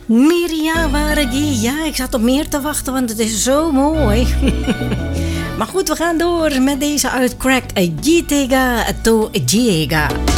Miria Waragi. Ja, ik zat op meer te wachten, want het is zo mooi. Maar goed, we gaan door met deze uit Crack. Jitega to Jiega.